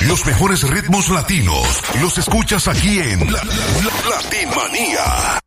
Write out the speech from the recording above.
Los mejores ritmos latinos los escuchas aquí en Latin Manía.